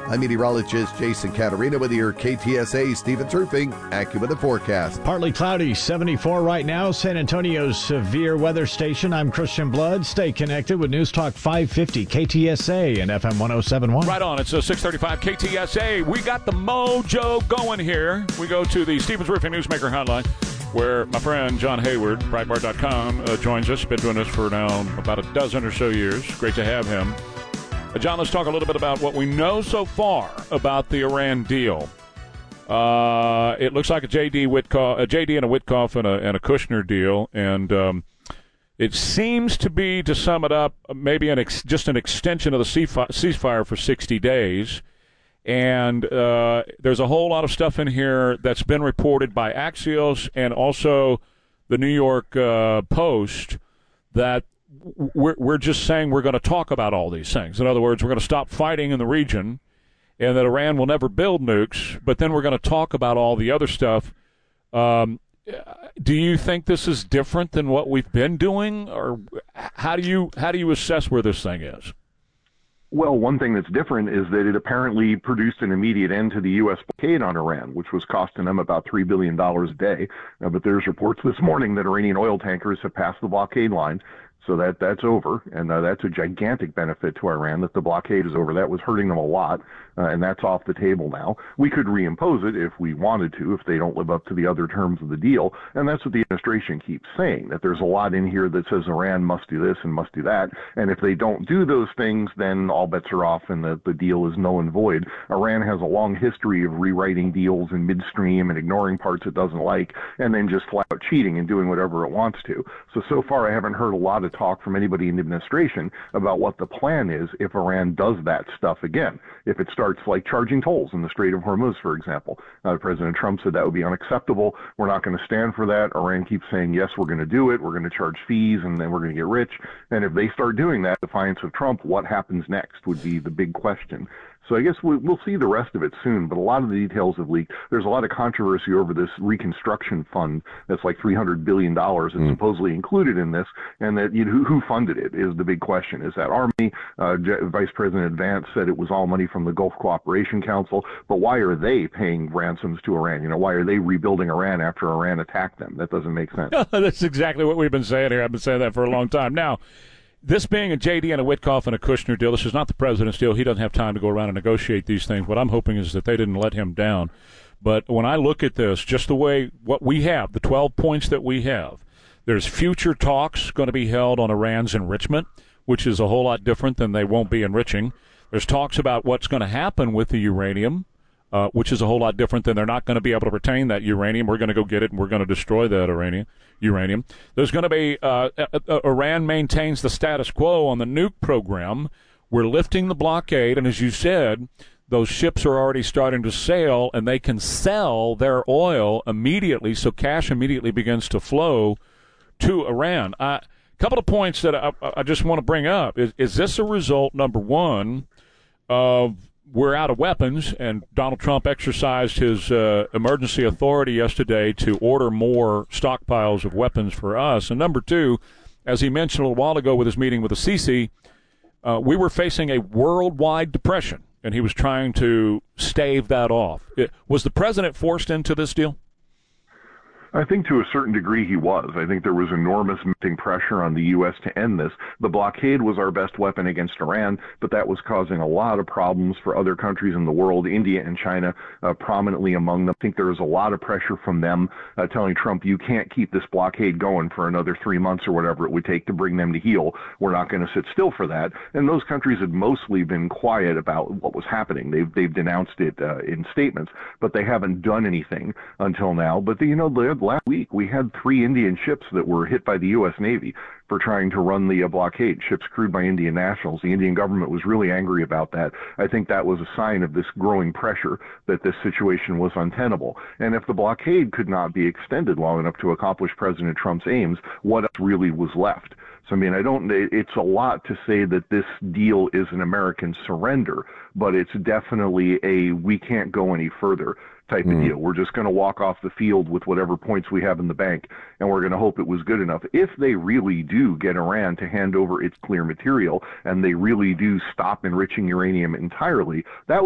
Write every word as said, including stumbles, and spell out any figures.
I'm meteorologist Jason Caterina with your K T S A Stevens Roofing AccuWeather forecast. Partly cloudy, seventy-four right now, San Antonio's severe weather station. I'm Christian Blood. Stay connected with News Talk five fifty K T S A and F M one oh seven point one. Right on. It's a six thirty-five K T S A. We got the mojo going here. We go to the Stevens Roofing Newsmaker Hotline, where my friend John Hayward, Breitbart dot com, uh, joins us. Been doing this for now about a dozen or so years. Great to have him. Uh, John, let's talk a little bit about what we know so far about the Iran deal. Uh, it looks like a J D Witkoff, a J D and a Witkoff and a, and a Kushner deal, and um, it seems to be, to sum it up, maybe an ex- just an extension of the ceasefire, ceasefire for sixty days. And uh, there's a whole lot of stuff in here that's been reported by Axios and also the New York uh, Post that we're, we're just saying we're going to talk about all these things. In other words, we're going to stop fighting in the region and that Iran will never build nukes, but then we're going to talk about all the other stuff. Um, do you think this is different than what we've been doing, or how do you how do you assess where this thing is? Well, one thing that's different is that it apparently produced an immediate end to the U S blockade on Iran, which was costing them about three billion dollars a day. Uh, but there's reports this morning that Iranian oil tankers have passed the blockade line. So that that's over, and uh, that's a gigantic benefit to Iran that the blockade is over. That was hurting them a lot, uh, and that's off the table now. We could reimpose it if we wanted to, if they don't live up to the other terms of the deal, and that's what the administration keeps saying, that there's a lot in here that says Iran must do this and must do that, and if they don't do those things, then all bets are off and the, the deal is null and void. Iran has a long history of rewriting deals in midstream and ignoring parts it doesn't like, and then just flat out cheating and doing whatever it wants to. So, so far I haven't heard a lot of talk from anybody in the administration about what the plan is if Iran does that stuff again. If it starts like charging tolls in the Strait of Hormuz, for example. Uh, President Trump said that would be unacceptable. We're not going to stand for that. Iran keeps saying, yes, we're going to do it. We're going to charge fees, and then we're going to get rich. And if they start doing that, defiance of Trump, what happens next would be the big question. So I guess we'll see the rest of it soon, but a lot of the details have leaked. There's a lot of controversy over this reconstruction fund that's like three hundred billion dollars that's mm. supposedly included in this, and that you know, who, who funded it is the big question. Is that Army? Uh, Vice President Vance said it was all money from the Gulf Cooperation Council, but why are they paying ransoms to Iran? You know, why are they rebuilding Iran after Iran attacked them? That doesn't make sense. That's exactly what we've been saying here. I've been saying that for a long time. Now, this being a J D and a Witkoff and a Kushner deal, this is not the president's deal. He doesn't have time to go around and negotiate these things. What I'm hoping is that they didn't let him down. But when I look at this, just the way what we have, the twelve points that we have, there's future talks going to be held on Iran's enrichment, which is a whole lot different than they won't be enriching. There's talks about what's going to happen with the uranium, uh, which is a whole lot different than they're not going to be able to retain that uranium. We're going to go get it, and we're going to destroy that uranium. uranium. There's going to be uh, uh, uh, Iran maintains the status quo on the nuke program. We're lifting the blockade, and as you said, those ships are already starting to sail, and they can sell their oil immediately, so cash immediately begins to flow to Iran. A uh, couple of points that I, I just want to bring up. Is, is this a result, number one, of we're out of weapons, and Donald Trump exercised his uh, emergency authority yesterday to order more stockpiles of weapons for us? And number two, as he mentioned a little while ago with his meeting with the Sisi, uh, we were facing a worldwide depression, and he was trying to stave that off. It, was the president forced into this deal? I think to a certain degree he was. I think there was enormous mounting pressure on the U S to end this. The blockade was our best weapon against Iran, but that was causing a lot of problems for other countries in the world, India and China uh, prominently among them. I think there was a lot of pressure from them uh, telling Trump, you can't keep this blockade going for another three months or whatever it would take to bring them to heel. We're not going to sit still for that. And those countries had mostly been quiet about what was happening. They've, they've denounced it uh, in statements, but they haven't done anything until now. But, the, you know, the last week, we had three Indian ships that were hit by the U S Navy for trying to run the uh, blockade, ships crewed by Indian nationals. The Indian government was really angry about that. I think that was a sign of this growing pressure that this situation was untenable. And if the blockade could not be extended long enough to accomplish President Trump's aims, what else really was left? So, I mean, I don't, it's a lot to say that this deal is an American surrender, but it's definitely a we can't go any further type mm. of deal. We're just going to walk off the field with whatever points we have in the bank, and we're going to hope it was good enough. If they really do get Iran to hand over its clear material, and they really do stop enriching uranium entirely, that